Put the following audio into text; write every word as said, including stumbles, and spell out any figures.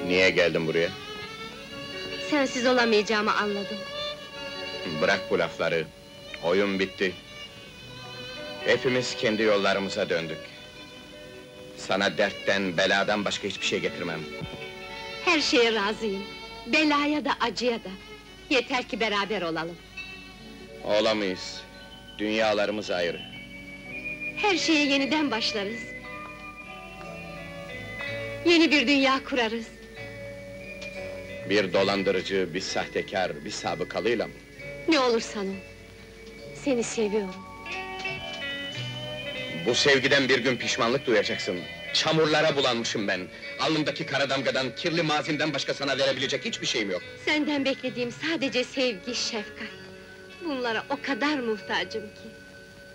Niye geldin buraya? Sensiz olamayacağımı anladım. Bırak bu lafları. Oyun bitti. Hepimiz kendi yollarımıza döndük. Sana dertten, beladan başka hiçbir şey getirmem. Her şeye razıyım. Belaya da, acıya da. Yeter ki beraber olalım. Olamayız. Dünyalarımız ayrı. Her şeye yeniden başlarız. Yeni bir dünya kurarız. Bir dolandırıcı, bir sahtekar, bir sabıkalıyla mı? Ne olursan ol. Seni seviyorum. Bu sevgiden bir gün pişmanlık duyacaksın. Çamurlara bulanmışım ben. Alnımdaki kara damgadan, kirli mazimden başka sana verebilecek hiçbir şeyim yok. Senden beklediğim sadece sevgi, şefkat. Bunlara o kadar muhtacım ki.